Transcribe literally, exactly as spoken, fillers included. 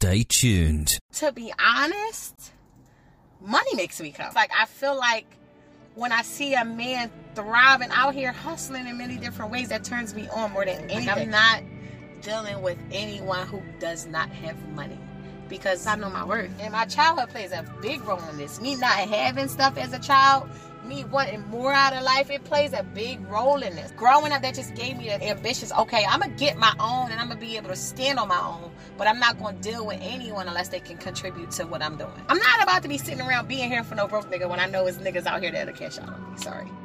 Stay tuned. To be honest, money makes me come. Like, I feel like when I see a man thriving out here, hustling in many different ways, that turns me on more than anything. Like, I'm not dealing with anyone who does not have money, because I know my worth. And my childhood plays a big role in this. Me not having stuff as a child, me wanting more out of life, it plays a big role in this. Growing up, that just gave me the ambitions. Okay, I'm going to get my own and I'm going to be able to stand on my own, but I'm not going to deal with anyone unless they can contribute to what I'm doing. I'm not about to be sitting around being here for no broke nigga when I know it's niggas out here that'll cash out on me. Sorry.